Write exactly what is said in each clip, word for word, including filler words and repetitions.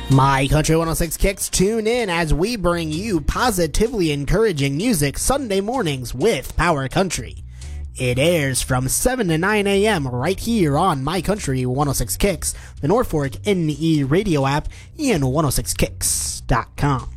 My Country one oh six Kicks, tune in as we bring you positively encouraging music Sunday mornings with Power Country. It airs from seven to nine a.m. right here on My Country one oh six Kicks, the Norfolk N E radio app, and one oh six kicks dot com.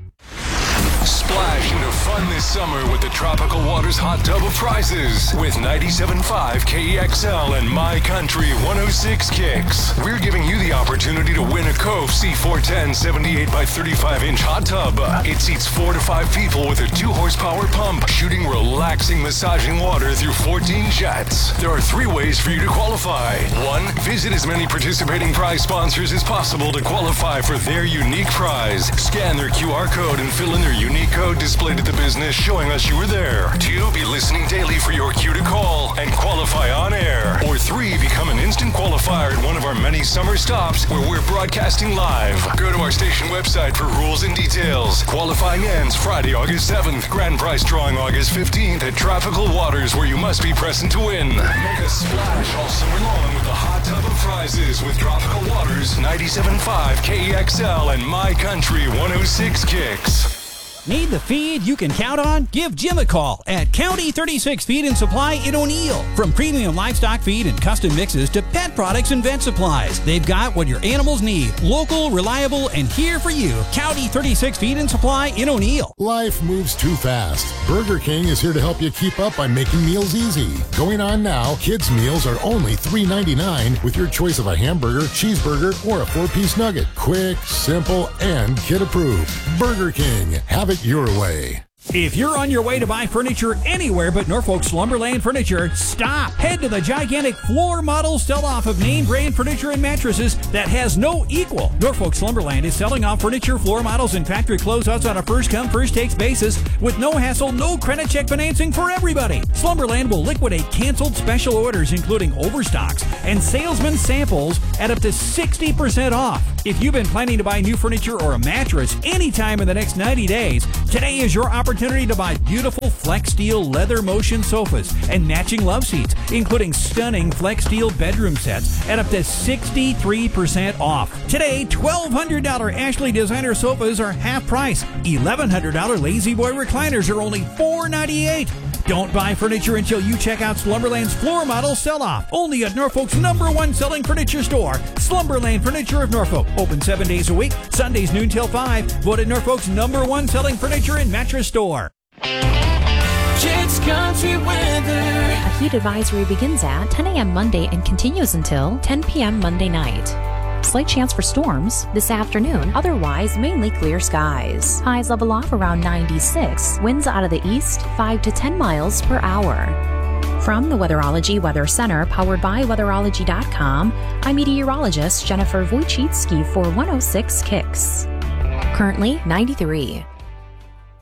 Splash into fun this summer with the Tropical Waters Hot Tub of Prizes with ninety-seven point five K E X L and My Country one oh six Kicks. We're giving you the opportunity to win a Cove C four ten seventy-eight by thirty-five inch hot tub. It seats four to five people with a two horsepower pump, shooting relaxing, massaging water through fourteen jets. There are three ways for you to qualify. One, visit as many participating prize sponsors as possible to qualify for their unique prize. Scan their Q R code and fill in their unique code displayed at the business showing us you were there. Two, be listening daily for your cue to call and qualify on air. Or three, become an instant qualifier at one of our many summer stops where we're broadcasting live. Go to our station website for rules and details. Qualifying ends Friday, August seventh. Grand prize drawing August fifteenth at Tropical Waters, where you must be present to win. Make a splash all summer long with the hot tub of prizes with Tropical Waters, ninety-seven point five K E X L and My Country one oh six Kicks. Need the feed you can count on? Give Jim a call at County thirty-six Feed and Supply in O'Neill. From premium livestock feed and custom mixes to pet products and vet supplies, they've got what your animals need. Local, reliable, and here for you. County thirty-six Feed and Supply in O'Neill. Life moves too fast. Burger King is here to help you keep up by making meals easy. Going on now, kids' meals are only three ninety-nine with your choice of a hamburger, cheeseburger, or a four-piece nugget. Quick, simple, and kid-approved. Burger King. Have it your way. If you're on your way to buy furniture anywhere but Norfolk Slumberland Furniture, stop! Head to the gigantic floor model sell-off of name brand furniture and mattresses that has no equal. Norfolk Slumberland is selling off furniture, floor models, and factory closeouts on a first-come, first-takes basis with no hassle, no credit check financing for everybody. Slumberland will liquidate canceled special orders including overstocks and salesman samples at up to sixty percent off. If you've been planning to buy new furniture or a mattress anytime in the next ninety days, today is your opportunity to buy beautiful Flex Steel leather motion sofas and matching love seats, including stunning Flex Steel bedroom sets at up to sixty-three percent off. Today, twelve hundred dollars Ashley designer sofas are half price. eleven hundred dollars Lazy Boy recliners are only four ninety-eight. Don't buy furniture until you check out Slumberland's floor model sell-off. Only at Norfolk's number one selling furniture store, Slumberland Furniture of Norfolk. Open seven days a week, Sundays noon till five. Voted Norfolk's number one selling furniture and mattress store. Kids Country weather. A heat advisory begins at ten a.m. Monday and continues until ten p.m. Monday night. Slight chance for storms this afternoon, otherwise mainly clear skies. Highs level off around ninety-six, winds out of the east five to ten miles per hour. From the Weatherology Weather Center, powered by weatherology dot com, I'm meteorologist Jennifer Wojcicki for one oh six Kicks. Currently ninety-three.